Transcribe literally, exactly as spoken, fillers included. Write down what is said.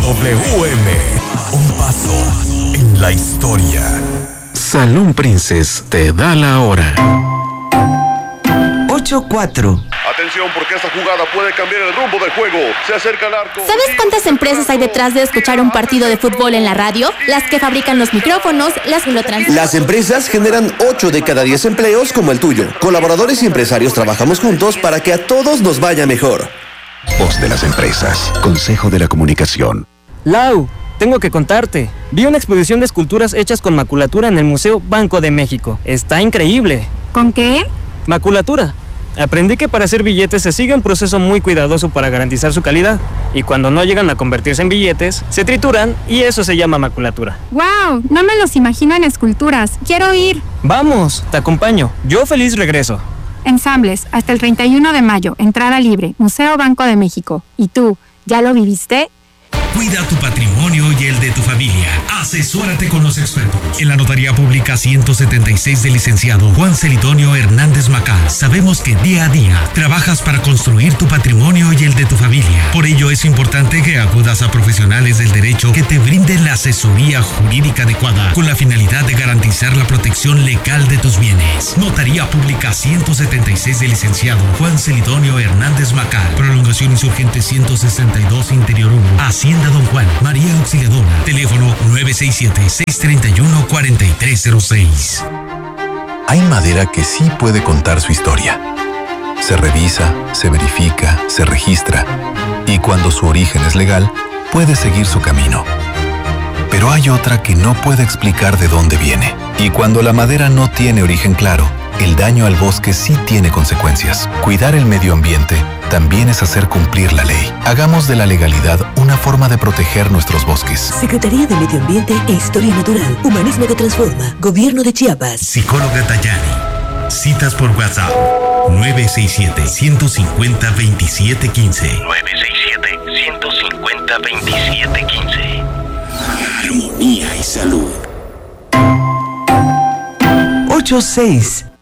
W M, un paso en la historia. Salón Princess te da la hora. ocho cuatro. Atención, porque esta jugada puede cambiar el rumbo del juego. Se acerca al arco. ¿Sabes cuántas empresas hay detrás de escuchar un partido de fútbol en la radio? Las que fabrican los micrófonos, las que lo transmiten. Las empresas generan ocho de cada diez empleos como el tuyo. Colaboradores y empresarios trabajamos juntos para que a todos nos vaya mejor. Voz de las empresas. Consejo de la Comunicación. Lau, tengo que contarte. Vi una exposición de esculturas hechas con maculatura en el Museo Banco de México. Está increíble. ¿Con qué? Maculatura. Aprendí que para hacer billetes se sigue un proceso muy cuidadoso para garantizar su calidad. Y cuando no llegan a convertirse en billetes, se trituran y eso se llama maculatura. ¡Wow! No me los imagino en esculturas. ¡Quiero ir! Vamos, te acompaño. Yo feliz regreso. Ensambles, hasta el treinta y uno de mayo. Entrada libre. Museo Banco de México. ¿Y tú, ya lo viviste? Cuida tu patrimonio y el de tu familia. Asesórate con los expertos. En la Notaría Pública ciento setenta y seis del licenciado Juan Celidonio Hernández Macal, sabemos que día a día trabajas para construir tu patrimonio y el de tu familia. Por ello es importante que acudas a profesionales del derecho que te brinden la asesoría jurídica adecuada con la finalidad de garantizar la protección legal de tus bienes. Notaría Pública ciento setenta y seis del licenciado Juan Celidonio Hernández Macal. Prolongación Insurgente ciento sesenta y dos Interior uno. Hacienda Don Juan, María Auxiliadora, teléfono nueve seis siete, seis tres uno, cuatro tres cero seis. Hay madera que sí puede contar su historia. Se revisa, se verifica, se registra y cuando su origen es legal, puede seguir su camino. Pero hay otra que no puede explicar de dónde viene. Y cuando la madera no tiene origen claro, el daño al bosque sí tiene consecuencias. Cuidar el medio ambiente también es hacer cumplir la ley. Hagamos de la legalidad una forma de proteger nuestros bosques. Secretaría de Medio Ambiente e Historia Natural. Humanismo que transforma. Gobierno de Chiapas. Psicóloga Tayani. Citas por WhatsApp. nueve seis siete, uno cinco cero, dos siete uno cinco. nueve seis siete, uno cinco cero, dos siete uno cinco. Armonía y salud. ocho seis.